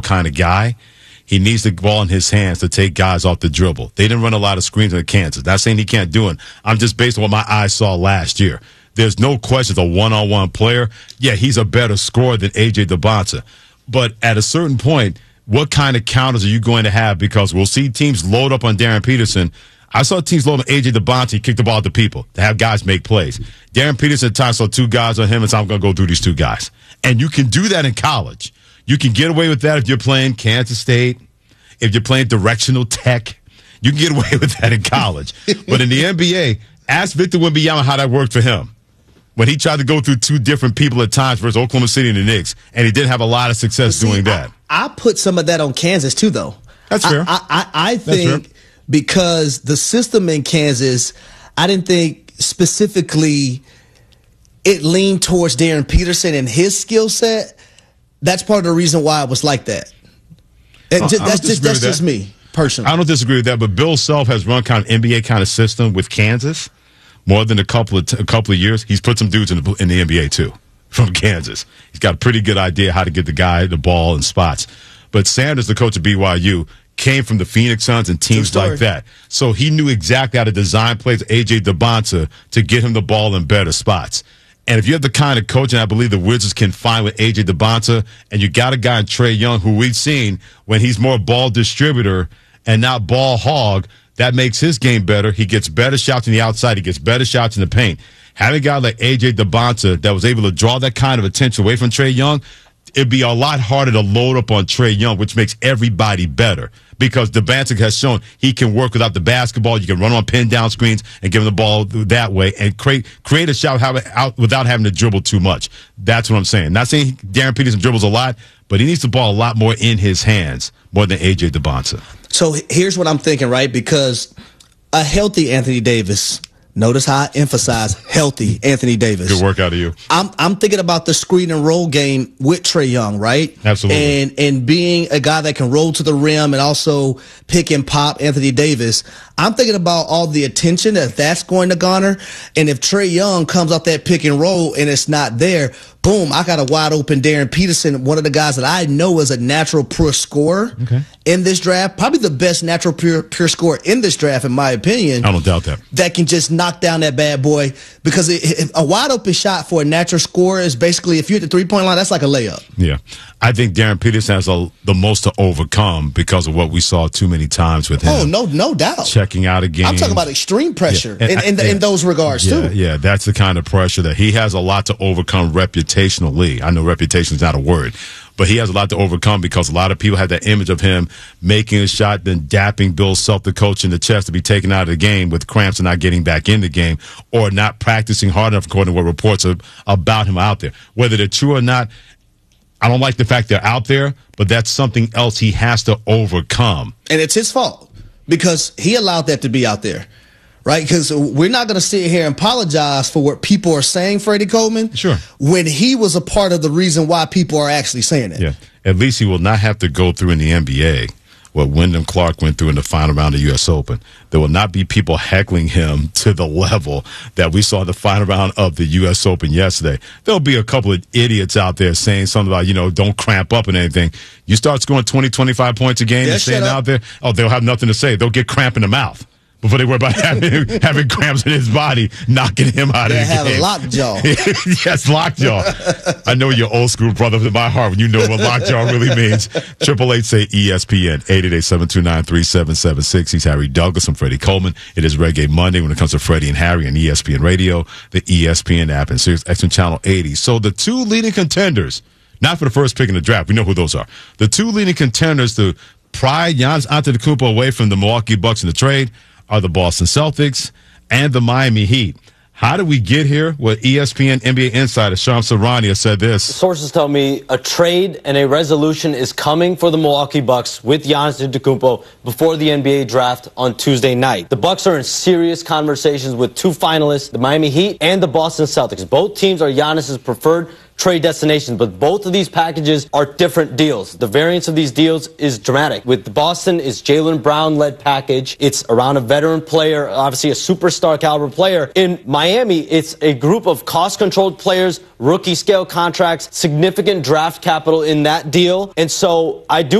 kind of guy. He needs the ball in his hands to take guys off the dribble. They didn't run a lot of screens in Kansas. Not saying he can't do it. I'm just based on what my eyes saw last year. There's no question a one-on-one player. Yeah, he's a better scorer than A.J. DeBonta. But at a certain point, what kind of counters are you going to have? Because we'll see teams load up on Darren Peterson. I saw teams load on A.J. DeBonta. He kicked the ball to people to have guys make plays. Darren Peterson at times saw two guys on him and said, I'm going to go through these two guys. And you can do that in college. You can get away with that if you're playing Kansas State, if you're playing directional tech. You can get away with that in college. But in the NBA, ask Victor Wembanyama how that worked for him when he tried to go through two different people at times versus Oklahoma City and the Knicks, and he didn't have a lot of success doing that. I put some of that on Kansas, too, though. That's fair. I think because the system in Kansas, I didn't think specifically it leaned towards Darren Peterson and his skill set. That's part of the reason why it was like that. That's just me, personally. I don't disagree with that, but Bill Self has run kind of NBA kind of system with Kansas more than a couple of years. He's put some dudes in the NBA, too, from Kansas. He's got a pretty good idea how to get the guy the ball in spots. But Sanders, the coach of BYU, came from the Phoenix Suns and teams like that. So he knew exactly how to design plays A.J. DeBonta to get him the ball in better spots. And if you have the kind of coach, and I believe the Wizards can find with A.J. DeBonta, and you got a guy in Trae Young who we've seen when he's more ball distributor and not ball hog, that makes his game better. He gets better shots on the outside. He gets better shots in the paint. Having a guy like A.J. DeBonta that was able to draw that kind of attention away from Trae Young, it'd be a lot harder to load up on Trae Young, which makes everybody better. Because DeBantic has shown he can work without the basketball. You can run on pin down screens and give him the ball that way and create a shot out without having to dribble too much. That's what I'm saying. Not saying Darren Peterson dribbles a lot, but he needs the ball a lot more in his hands more than A.J. DeBonta. So here's what I'm thinking, right? Because a healthy Anthony Davis, notice how I emphasize healthy Anthony Davis. Good work out of you. I'm thinking about the screen and roll game with Trae Young, right? Absolutely. And being a guy that can roll to the rim and also pick and pop Anthony Davis. I'm thinking about all the attention that's going to garner. And if Trae Young comes off that pick and roll and it's not there, boom, I got a wide open Darren Peterson, one of the guys that I know is a natural pure scorer in this draft, probably the best natural pure scorer in this draft, in my opinion. I don't doubt that. That can just knock down that bad boy, because a wide open shot for a natural scorer is basically, if you're at the 3-point line, that's like a layup. Yeah. I think Darren Peterson has the most to overcome because of what we saw too many times with him. Oh, no doubt. Checking out a game. I'm talking about extreme pressure in those regards, too. Yeah, that's the kind of pressure that he has a lot to overcome reputationally. I know reputation is not a word, but he has a lot to overcome because a lot of people have that image of him making a shot, then dapping Bill Self, the coach, in the chest to be taken out of the game with cramps and not getting back in the game, or not practicing hard enough, according to what reports about him out there. Whether they're true or not, I don't like the fact they're out there, but that's something else he has to overcome. And it's his fault because he allowed that to be out there, right? Because we're not going to sit here and apologize for what people are saying, Freddie Coleman, sure, when he was a part of the reason why people are actually saying it. Yeah, at least he will not have to go through in the NBA what Wyndham Clark went through in the final round of the U.S. Open. There will not be people heckling him to the level that we saw in the final round of the U.S. Open yesterday. There'll be a couple of idiots out there saying something about, don't cramp up and anything. You start scoring 20, 25 points a game and saying out there, they'll have nothing to say. They'll get cramp in the mouth before they worry about having cramps in his body, knocking him out of the game. They have lockjaw. Yes, lockjaw. I know you're old school, brother, in my heart, when you know what lockjaw really means. 888-SAY-ESPN, 888-729-3776. He's Harry Douglas. I'm Freddie Coleman. It is Reggae Monday when it comes to Freddie and Harry on ESPN Radio, the ESPN app, and Sirius XM Channel 80. So the two leading contenders, not for the first pick in the draft, we know who those are. The two leading contenders to pry Giannis Antetokounmpo away from the Milwaukee Bucks in the trade are the Boston Celtics and the Miami Heat. How did we get here? Well, ESPN NBA insider Shams Charania said this. Sources tell me a trade and a resolution is coming for the Milwaukee Bucks with Giannis Antetokounmpo before the NBA draft on Tuesday night. The Bucks are in serious conversations with two finalists, the Miami Heat and the Boston Celtics. Both teams are Giannis's preferred trade destinations, but both of these packages are different deals. The variance of these deals is dramatic. With Boston, it's Jaylen Brown-led package. It's around a veteran player, obviously a superstar caliber player. In Miami, it's a group of cost-controlled players, rookie-scale contracts, significant draft capital in that deal. And so I do